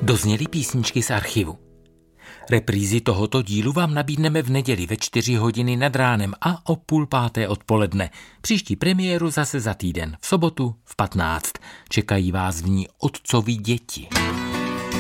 Dozněly písničky z archivu. Reprízy tohoto dílu vám nabídneme v neděli ve 4 hodiny nad ránem a o 4:30 odpoledne. Příští premiéru zase za týden, v sobotu v 15. Čekají vás v ní otcovi děti.